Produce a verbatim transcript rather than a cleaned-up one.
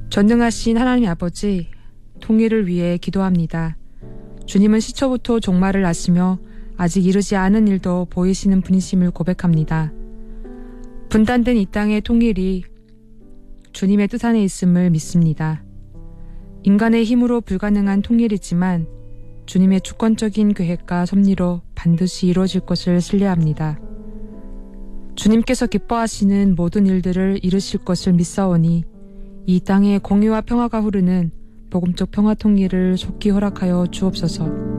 전능하신 하나님 아버지, 통일을 위해 기도합니다. 주님은 시초부터 종말을 아시며 아직 이르지 않은 일도 보이시는 분이심을 고백합니다. 분단된 이 땅의 통일이 주님의 뜻 안에 있음을 믿습니다. 인간의 힘으로 불가능한 통일이지만 주님의 주권적인 계획과 섭리로 반드시 이루어질 것을 신뢰합니다. 주님께서 기뻐하시는 모든 일들을 이루실 것을 믿사오니 이 땅에 공의와 평화가 흐르는 복음적 평화 통일을 속히 허락하여 주옵소서.